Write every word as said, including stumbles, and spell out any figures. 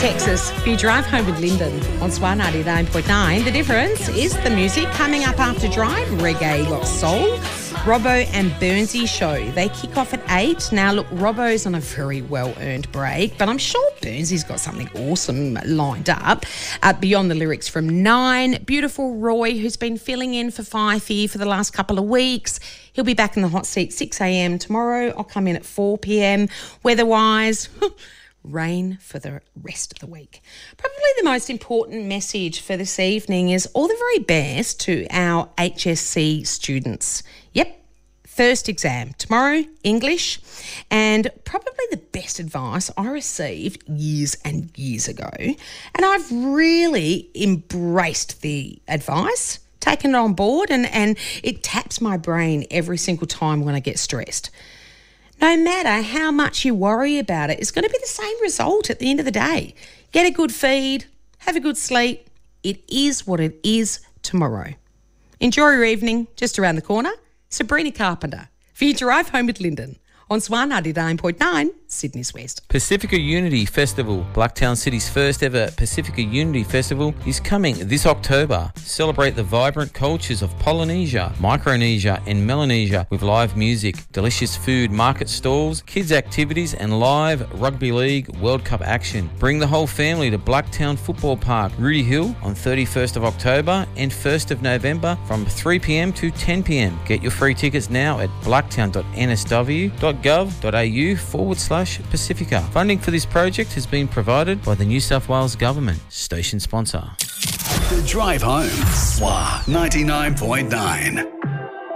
Texas. If you drive home with Lyndon on Swan ninety-nine point nine, the difference is the music. Coming up after Drive, reggae, rock, soul, Robbo and Burnsy show. They kick off at eight. Now, look, Robbo's on a very well-earned break, but I'm sure Burnsy's got something awesome lined up. Uh, beyond the lyrics from nine, beautiful Roy, who's been filling in for Fifey for the last couple of weeks. He'll be back in the hot seat six a.m. tomorrow. I'll come in at four p.m. Weather-wise, rain for the rest of the week. Probably the most important message for this evening is all the very best to our H S C students. Yep, first exam tomorrow, English, and probably the best advice I received years and years ago. And I've really embraced the advice, taken it on board, and, and it taps my brain every single time when I get stressed. No matter how much you worry about it, it's going to be the same result at the end of the day. Get a good feed, have a good sleep. It is what it is tomorrow. Enjoy your evening. Just around the corner, Sabrina Carpenter for your Drive Home with Lyndon on Swan ninety-nine point nine, Sydney's West. Pacifica Unity Festival, Blacktown City's first ever Pacifica Unity Festival, is coming this October. Celebrate the vibrant cultures of Polynesia, Micronesia and Melanesia with live music, delicious food, market stalls, kids activities and live Rugby League World Cup action. Bring the whole family to Blacktown Football Park, Rudy Hill on thirty-first of October and first of November from three p.m. to ten p.m. Get your free tickets now at blacktown dot n s w dot gov dot a u forward slash Pacifica. Funding for this project has been provided by the New South Wales Government. Station sponsor. The Drive Home, Swan ninety-nine point nine.